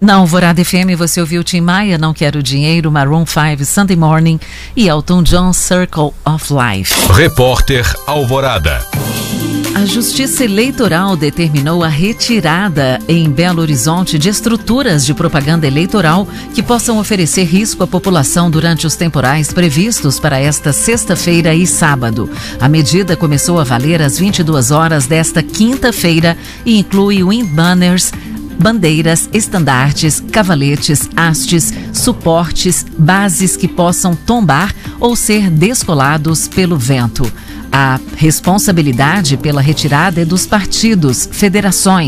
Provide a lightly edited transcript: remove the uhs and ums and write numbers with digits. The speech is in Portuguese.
Na Alvorada FM você ouviu Tim Maia, Não Quero Dinheiro, Maroon 5, Sunday Morning e Elton John, Circle of Life. Repórter Alvorada. A Justiça Eleitoral determinou a retirada em Belo Horizonte de estruturas de propaganda eleitoral que possam oferecer risco à população durante os temporais previstos para esta sexta-feira e sábado. A medida começou a valer às 22 horas desta quinta-feira e inclui wind banners, bandeiras, estandartes, cavaletes, hastes, suportes, bases que possam tombar ou ser descolados pelo vento. A responsabilidade pela retirada é dos partidos, federações,